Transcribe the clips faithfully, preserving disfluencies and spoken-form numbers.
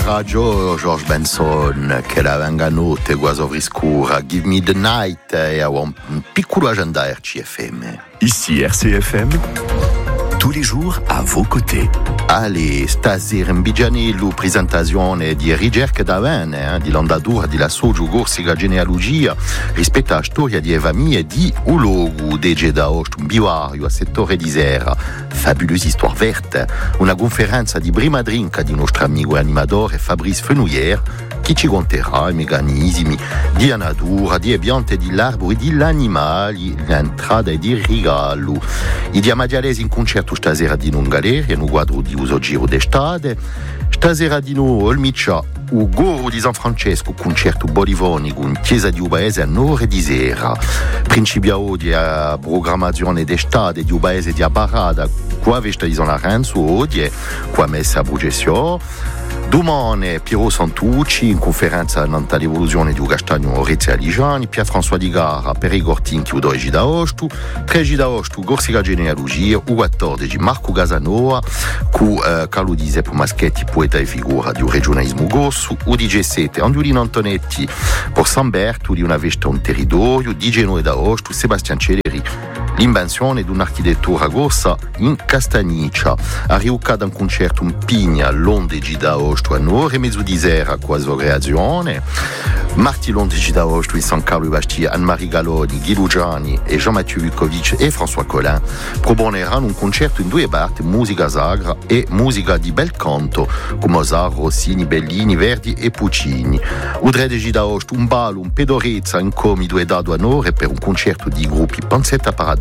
radio George Benson che la venga notte quasi obscura Give Me the Night e ha un piccolo agenda R C F M. Ici R C F M, tous les jours à vos côtés. Allez, stasera in Bigianello presentazione di ricerche da vene, eh, di l'ondatura di la soggiugorsica genealogia rispetto alla storia di Evamie di Ulogu, dege da Ost, un bivario a settore di Sera, fabulosa histoire verte, una conferenza di prima drinka di nostro amico e animatore Fabrice Fenouillère, che ci conterà i meccanismi di natura, di piante, di l'arbore, di l'animale, l'entrata e di regalo. I diamadialesi in concerto stasera di non galeria, in un quadro di uso giro d'estate. Stasera di noi, Olmiccia, il Goro di San Francesco, concerto bolivonico in chiesa di Ubaese a Nore di Sera. Principiamo di programmazione d'estate di Ubaese di Abarada, qua vesta di San Lorenzo, oggi, qua messa a Bugesio. Domani Piero Santucci in conferenza nanta l'evoluzione di Castagno Rezzi Aligiani, Pier François Di Gara per i Gortin che udo Egida Ostu, tre Egida Ostu Gorsica Genealogia, u quattordici Marco Casanova, cu eh, Carlo Di Seppo Maschetti, poeta e figura di un regionalismo gorso, u diciassette Angiolino Antonetti per San Berto di una vesta un territorio, di Genoa da Ostu, Sebastian Celeri. L'invenzione di un'architettura gorsa in Castagniccia. A riuccata un concerto in Pigna, l'Ondegi da Ostu a Nore e mezzo di Sera, quasi creazione. Marti l'Ondegi da Ostu in San Carlo Bastia, Anne-Marie Galloni, Guy Lugiani e Jean-Mathieu Vukovic e François Collin proponeranno un concerto in due parti, musica sacra e musica di bel canto, con Mozart, Rossini, Bellini, Verdi e Puccini. Udredegi da Ostu, un ballo, un pedorezza in comido e dado a Nore per un concerto di gruppi Pansetta Paradise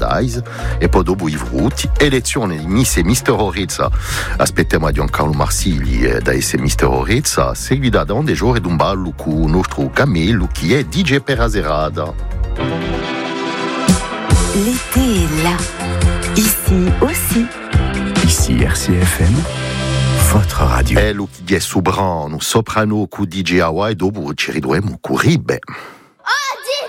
e poi dopo i frutti, elezione di Miss e Mister Orezza. Aspettiamo a Giancarlo Marsigli eh, da essere Mister Orezza, seguita da un dei giorni di un ballo con il nostro Camillo che è D J per la serata. L'été est là, ici aussi. Ici R C F M, votre radio. E lui che è soprano, soprano con D J Hawaii, dopo ci ritroviamo con Ribe.